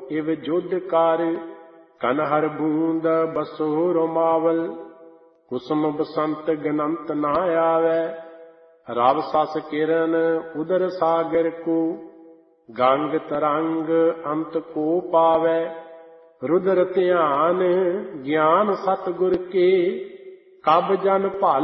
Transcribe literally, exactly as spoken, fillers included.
ਇਵ ਜੁਧ ਕਰ। ਕਨਹਰ ਬੂੰਦ ਬਸੋ ਰੋਮਾਵਲ, ਕੁਸਮ ਬਸੰਤ ਗਨੰਤ ਨਾ ਆਵੈ। ਰਵ ਸਸ ਕਿਰਨ ਉਦਰ ਸਾਗਰ ਕੋ, ਗੰਗ ਤਰੰਗ ਅੰਤ ਕੋ ਪਾਵੈ। ਰੁਦਰ ਧਿਆਨ ਗਿਆਨ ਸਤਿਗੁਰ ਕੇ, ਕਬ ਜਨ ਭਲ